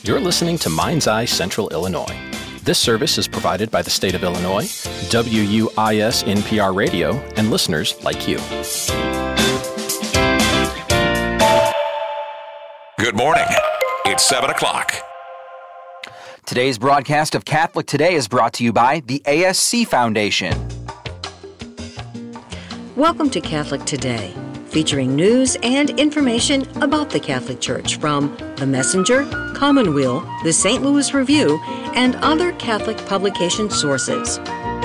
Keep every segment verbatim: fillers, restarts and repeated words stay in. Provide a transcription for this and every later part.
You're listening to Mind's Eye Central Illinois. This service is provided by the state of Illinois, W U I S N P R Radio, and listeners like you. Good morning. It's seven o'clock. Today's broadcast of Catholic Today is brought to you by the A S C Foundation. Welcome to Catholic Today, featuring news and information about the Catholic Church from The Messenger, Commonweal, the Saint Louis Review, and other Catholic publication sources.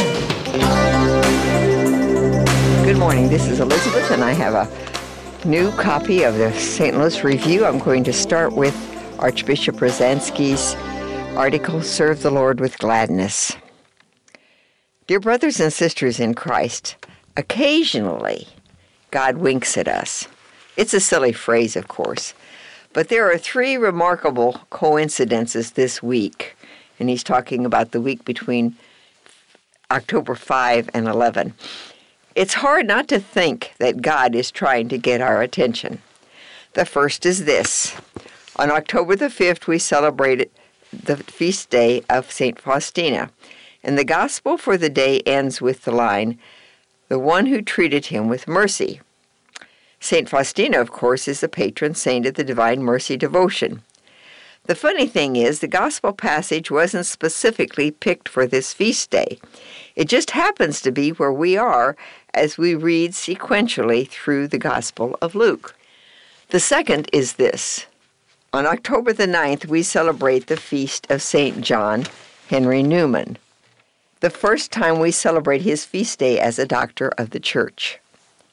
Good morning. This is Elizabeth, and I have a new copy of the Saint Louis Review. I'm going to start with Archbishop Rozansky's article, Serve the Lord with Gladness. Dear brothers and sisters in Christ, occasionally God winks at us. It's a silly phrase, of course, but there are three remarkable coincidences this week, and he's talking about the week between October fifth and eleventh. It's hard not to think that God is trying to get our attention. The first is this. On October the fifth, we celebrated the feast day of Saint Faustina, and the gospel for the day ends with the line, the one who treated him with mercy. Saint Faustina, of course, is the patron saint of the Divine Mercy devotion. The funny thing is, the gospel passage wasn't specifically picked for this feast day. It just happens to be where we are as we read sequentially through the Gospel of Luke. The second is this. On October the ninth, we celebrate the feast of Saint John Henry Newman, the first time we celebrate his feast day as a doctor of the Church.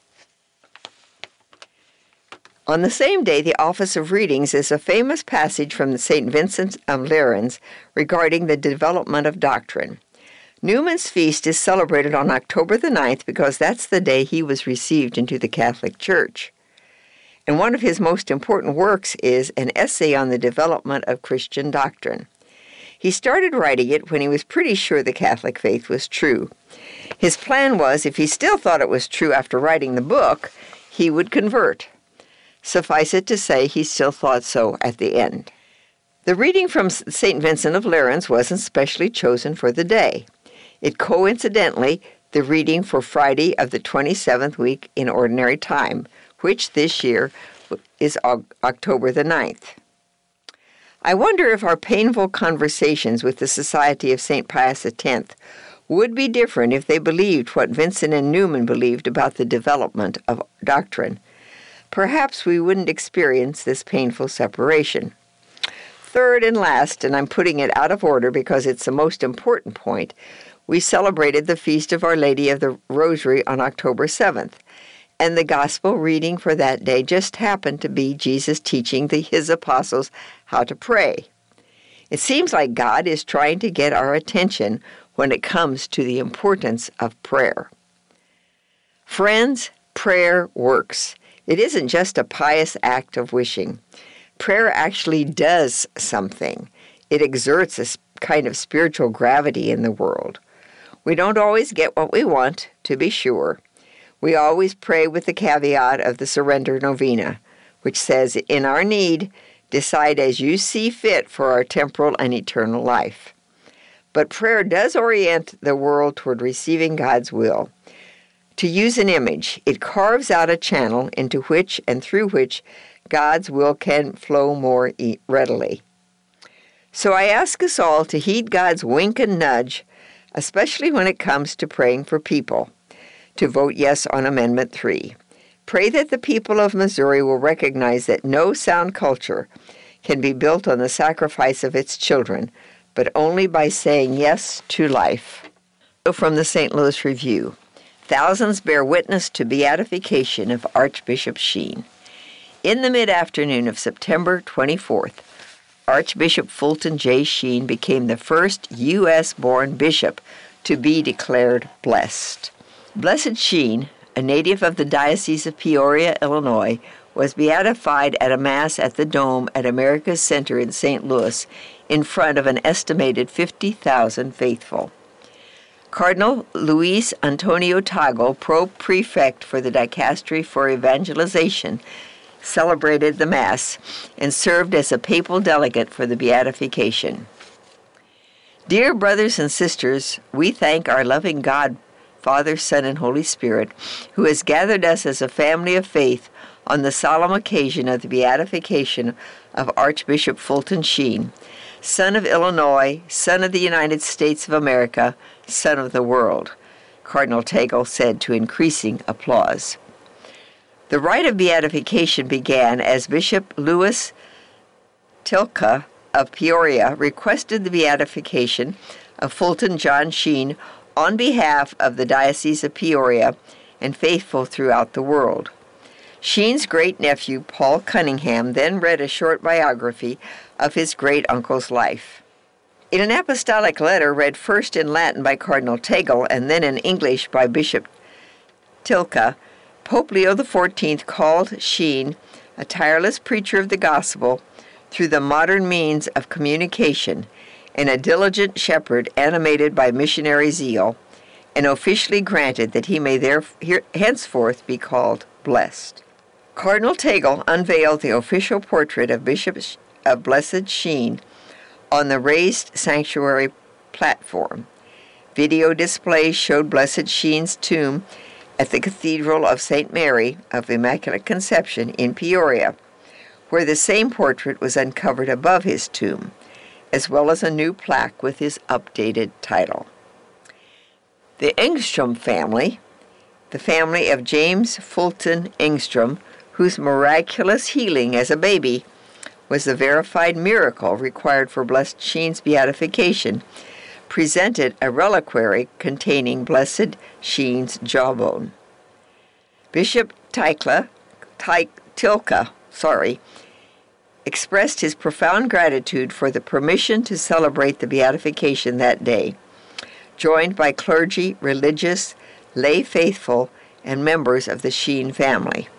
On the same day, the Office of Readings is a famous passage from Saint Vincent of Lerins regarding the development of doctrine. Newman's feast is celebrated on October the ninth because that's the day he was received into the Catholic Church. And one of his most important works is an essay on the development of Christian doctrine. He started writing it when he was pretty sure the Catholic faith was true. His plan was, if he still thought it was true after writing the book, he would convert. Suffice it to say, he still thought so at the end. The reading from Saint Vincent of Lerins wasn't specially chosen for the day. It coincidentally the reading for Friday of the twenty-seventh week in Ordinary Time, which this year is October the ninth. I wonder if our painful conversations with the Society of Saint Pius X would be different if they believed what Vincent and Newman believed about the development of doctrine. Perhaps we wouldn't experience this painful separation. Third and last, and I'm putting it out of order because it's the most important point, we celebrated the Feast of Our Lady of the Rosary on October seventh. And the gospel reading for that day just happened to be Jesus teaching the, his apostles how to pray. It seems like God is trying to get our attention when it comes to the importance of prayer. Friends, prayer works. It isn't just a pious act of wishing. Prayer actually does something. It exerts a kind of spiritual gravity in the world. We don't always get what we want, to be sure. We always pray with the caveat of the Surrender Novena, which says, in our need, decide as you see fit for our temporal and eternal life. But prayer does orient the world toward receiving God's will. To use an image, it carves out a channel into which and through which God's will can flow more readily. So I ask us all to heed God's wink and nudge, especially when it comes to praying for people, to vote yes on Amendment three. Pray that the people of Missouri will recognize that no sound culture can be built on the sacrifice of its children, but only by saying yes to life. From the Saint Louis Review, thousands bear witness to beatification of Archbishop Sheen. In the mid-afternoon of September twenty-fourth, Archbishop Fulton J. Sheen became the first U S-born bishop to be declared blessed. Blessed Sheen, a native of the Diocese of Peoria, Illinois, was beatified at a Mass at the Dome at America's Center in Saint Louis in front of an estimated fifty thousand faithful. Cardinal Luis Antonio Tagle, pro-prefect for the Dicastery for Evangelization, celebrated the Mass and served as a papal delegate for the beatification. Dear brothers and sisters, we thank our loving God, Father, Son, and Holy Spirit, who has gathered us as a family of faith on the solemn occasion of the beatification of Archbishop Fulton Sheen, son of Illinois, son of the United States of America, son of the world, Cardinal Tagle said to increasing applause. The rite of beatification began as Bishop Louis Tilka of Peoria requested the beatification of Fulton John Sheen on behalf of the Diocese of Peoria and faithful throughout the world. Sheen's great-nephew, Paul Cunningham, then read a short biography of his great-uncle's life. In an apostolic letter read first in Latin by Cardinal Tagle and then in English by Bishop Tilka, Pope Leo the fourteenth called Sheen a tireless preacher of the gospel through the modern means of communication and a diligent shepherd animated by missionary zeal, and officially granted that he may there henceforth be called blessed. Cardinal Tagle unveiled the official portrait of Bishop of Blessed Sheen on the raised sanctuary platform. Video displays showed Blessed Sheen's tomb at the Cathedral of Saint Mary of Immaculate Conception in Peoria, where the same portrait was uncovered above his tomb, as well as a new plaque with his updated title. The Engstrom family, the family of James Fulton Engstrom, whose miraculous healing as a baby was the verified miracle required for Blessed Sheen's beatification, presented a reliquary containing Blessed Sheen's jawbone. Bishop Tilka, Tilka, sorry, expressed his profound gratitude for the permission to celebrate the beatification that day, joined by clergy, religious, lay faithful, and members of the Sheen family.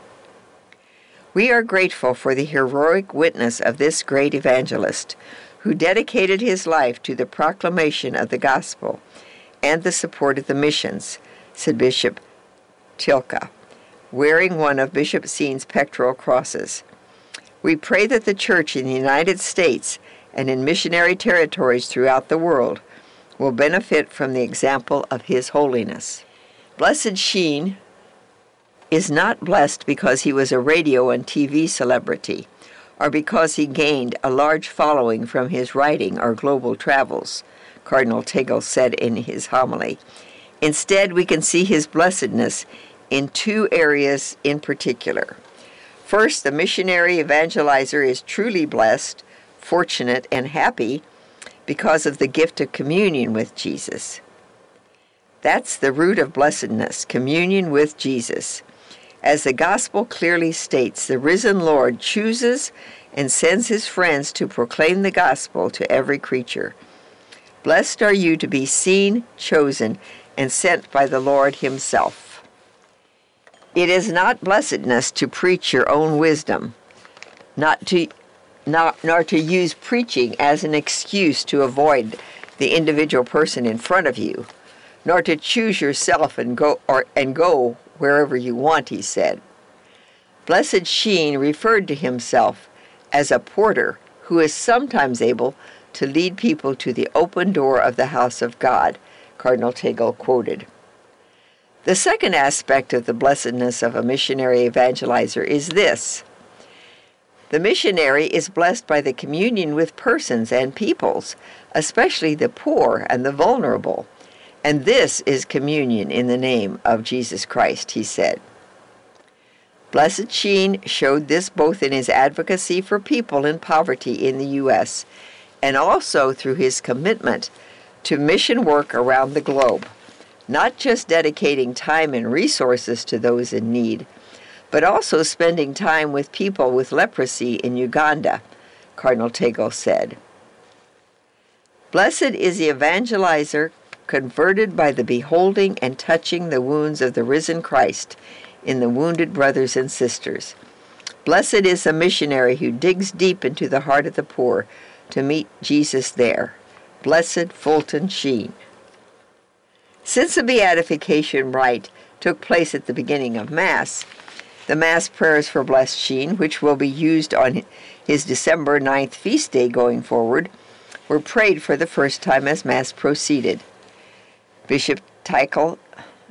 We are grateful for the heroic witness of this great evangelist, who dedicated his life to the proclamation of the gospel and the support of the missions, said Bishop Tilka, wearing one of Bishop Sheen's pectoral crosses. We pray that the Church in the United States and in missionary territories throughout the world will benefit from the example of His holiness. Blessed Sheen is not blessed because he was a radio and T V celebrity, or because he gained a large following from his writing or global travels, Cardinal Tagle said in his homily. Instead, we can see his blessedness in two areas in particular. First, the missionary evangelizer is truly blessed, fortunate, and happy because of the gift of communion with Jesus. That's the root of blessedness, communion with Jesus. As the gospel clearly states, the risen Lord chooses and sends his friends to proclaim the gospel to every creature. Blessed are you to be seen, chosen, and sent by the Lord himself. It is not blessedness to preach your own wisdom, not to, not, nor to use preaching as an excuse to avoid the individual person in front of you, nor to choose yourself and go or and go wherever you want, he said. Blessed Sheen referred to himself as a porter who is sometimes able to lead people to the open door of the house of God, Cardinal Tagle quoted. The second aspect of the blessedness of a missionary evangelizer is this. The missionary is blessed by the communion with persons and peoples, especially the poor and the vulnerable. And this is communion in the name of Jesus Christ, he said. Blessed Sheen showed this both in his advocacy for people in poverty in the U S and also through his commitment to mission work around the globe, not just dedicating time and resources to those in need, but also spending time with people with leprosy in Uganda, Cardinal Tagle said. Blessed is the evangelizer converted by the beholding and touching the wounds of the risen Christ in the wounded brothers and sisters. Blessed is the missionary who digs deep into the heart of the poor to meet Jesus there. Blessed Fulton Sheen. Since the beatification rite took place at the beginning of Mass, The Mass prayers for Blessed Sheen, which will be used on his December ninth feast day going forward, were prayed for the first time as Mass proceeded. Bishop Tykel,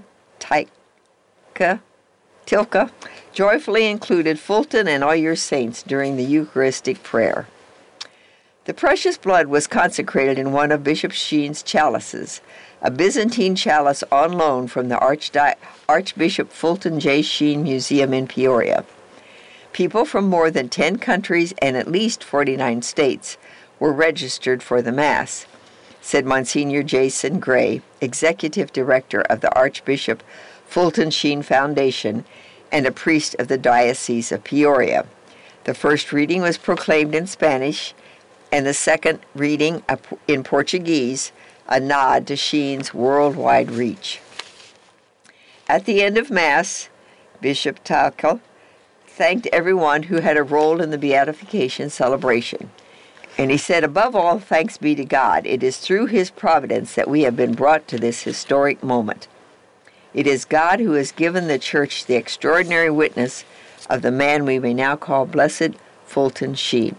Tyka, Tilka joyfully included Fulton and all your saints during the Eucharistic prayer. The precious blood was consecrated in one of Bishop Sheen's chalices, a Byzantine chalice on loan from the Archdi- Archbishop Fulton J. Sheen Museum in Peoria. People from more than ten countries and at least forty-nine states were registered for the Mass, said Monsignor Jason Gray, Executive Director of the Archbishop Fulton Sheen Foundation and a priest of the Diocese of Peoria. The first reading was proclaimed in Spanish, and the second reading in Portuguese, a nod to Sheen's worldwide reach. At the end of Mass, Bishop Talkel thanked everyone who had a role in the beatification celebration. And he said, above all, thanks be to God. It is through his providence that we have been brought to this historic moment. It is God who has given the Church the extraordinary witness of the man we may now call Blessed Fulton Sheen.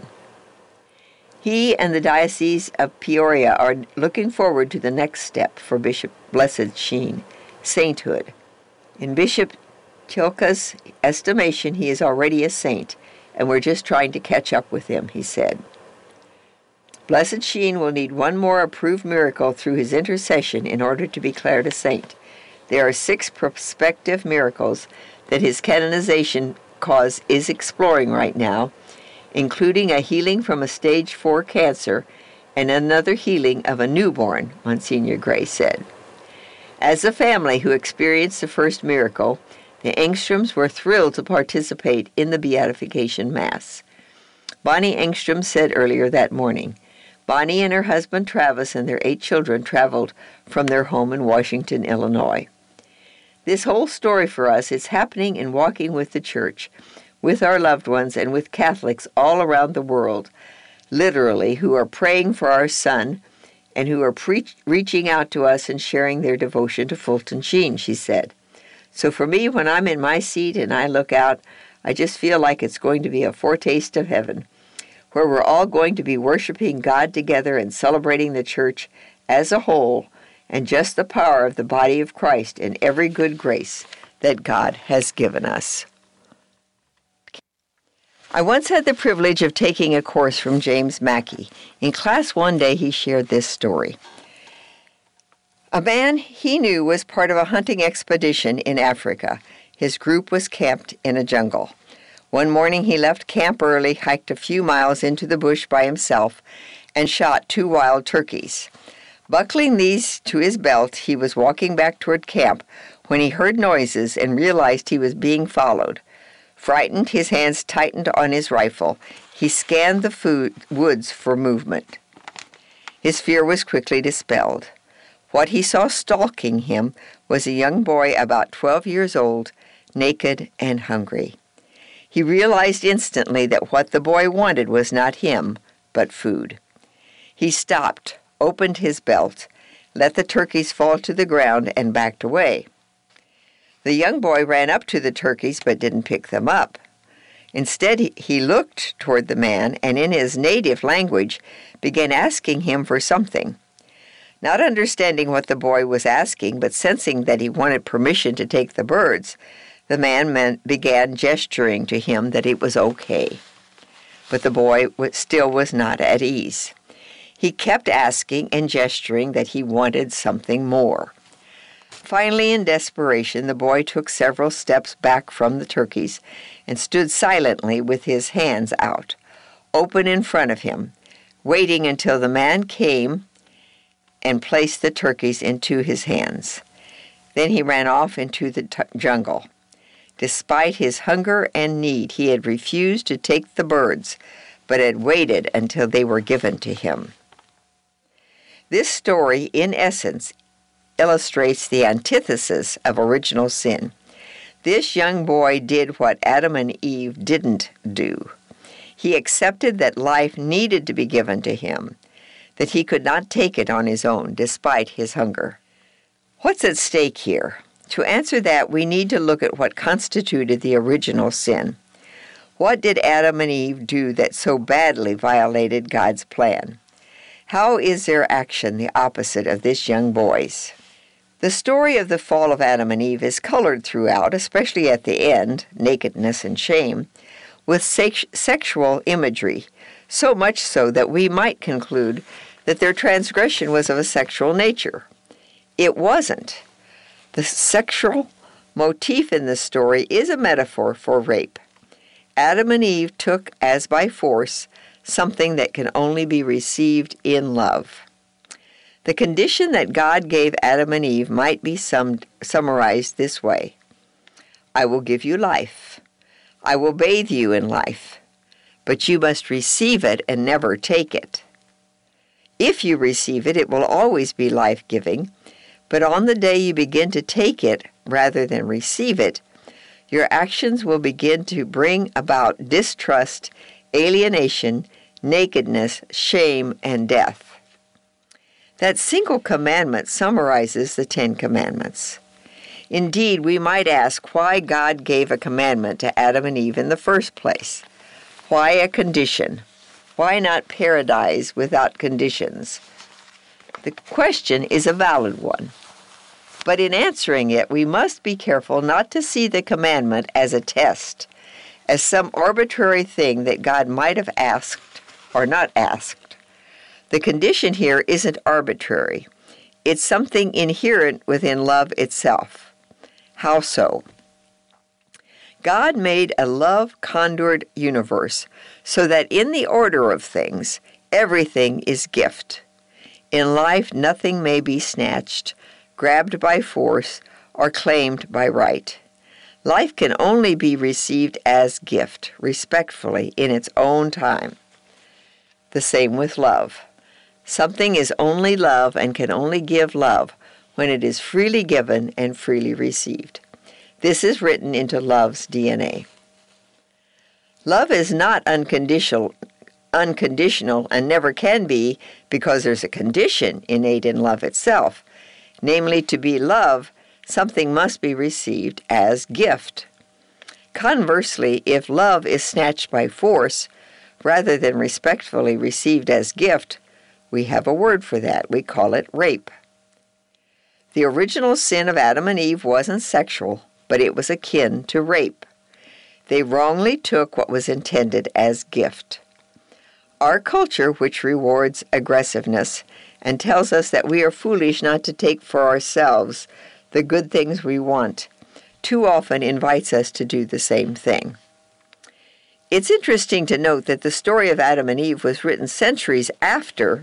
He and the Diocese of Peoria are looking forward to the next step for Bishop Blessed Sheen, sainthood. In Bishop Tilka's estimation, he is already a saint, and we're just trying to catch up with him, he said. Blessed Sheen will need one more approved miracle through his intercession in order to be declared a saint. There are six prospective miracles that his canonization cause is exploring right now, including a healing from a stage four cancer and another healing of a newborn, Monsignor Gray said. As a family who experienced the first miracle, the Engstroms were thrilled to participate in the Beatification Mass. Bonnie Engstrom said earlier that morning, Bonnie and her husband Travis and their eight children traveled from their home in Washington, Illinois. This whole story for us is happening in walking with the Church, with our loved ones, and with Catholics all around the world, literally, who are praying for our son and who are pre- reaching out to us and sharing their devotion to Fulton Sheen, she said. So for me, when I'm in my seat and I look out, I just feel like it's going to be a foretaste of heaven, where we're all going to be worshiping God together and celebrating the Church as a whole and just the power of the body of Christ and every good grace that God has given us. I once had the privilege of taking a course from James Mackey. In class one day, he shared this story. A man he knew was part of a hunting expedition in Africa. His group was camped in a jungle. One morning he left camp early, hiked a few miles into the bush by himself, and shot two wild turkeys. Buckling these to his belt, he was walking back toward camp when he heard noises and realized he was being followed. Frightened, his hands tightened on his rifle. He scanned the food, woods for movement. His fear was quickly dispelled. What he saw stalking him was a young boy about twelve years old, naked and hungry. He realized instantly that what the boy wanted was not him, but food. He stopped, opened his belt, let the turkeys fall to the ground, and backed away. The young boy ran up to the turkeys but didn't pick them up. Instead, he looked toward the man and in his native language began asking him for something. Not understanding what the boy was asking, but sensing that he wanted permission to take the birds, the man meant, began gesturing to him that it was okay. But the boy still was not at ease. He kept asking and gesturing that he wanted something more. Finally, in desperation, the boy took several steps back from the turkeys and stood silently with his hands out, open in front of him, waiting until the man came and placed the turkeys into his hands. Then he ran off into the t- jungle. Despite his hunger and need, he had refused to take the birds, but had waited until they were given to him. This story, in essence, illustrates the antithesis of original sin. This young boy did what Adam and Eve didn't do. He accepted that life needed to be given to him, that he could not take it on his own, despite his hunger. What's at stake here? To answer that, we need to look at what constituted the original sin. What did Adam and Eve do that so badly violated God's plan? How is their action the opposite of this young boy's? The story of the fall of Adam and Eve is colored throughout, especially at the end, nakedness and shame, with sex- sexual imagery, so much so that we might conclude that their transgression was of a sexual nature. It wasn't. The sexual motif in the story is a metaphor for rape. Adam and Eve took as by force something that can only be received in love. The condition that God gave Adam and Eve might be summed, summarized this way: I will give you life. I will bathe you in life, but you must receive it and never take it. If you receive it, it will always be life-giving, but on the day you begin to take it rather than receive it, your actions will begin to bring about distrust, alienation, nakedness, shame, and death. That single commandment summarizes the Ten Commandments. Indeed, we might ask why God gave a commandment to Adam and Eve in the first place. Why a condition? Why not paradise without conditions? The question is a valid one. But in answering it, we must be careful not to see the commandment as a test, as some arbitrary thing that God might have asked or not asked. The condition here isn't arbitrary. It's something inherent within love itself. How so? God made a love-contoured universe so that in the order of things, everything is gift. In life, nothing may be snatched, grabbed by force, or claimed by right. Life can only be received as gift, respectfully, in its own time. The same with love. Something is only love and can only give love when it is freely given and freely received. This is written into love's D N A. Love is not unconditional, unconditional and never can be because there's a condition innate in love itself. Namely, to be love, something must be received as gift. Conversely, if love is snatched by force rather than respectfully received as gift, we have a word for that. We call it rape. The original sin of Adam and Eve wasn't sexual, but it was akin to rape. They wrongly took what was intended as gift. Our culture, which rewards aggressiveness and tells us that we are foolish not to take for ourselves the good things we want, too often invites us to do the same thing. It's interesting to note that the story of Adam and Eve was written centuries after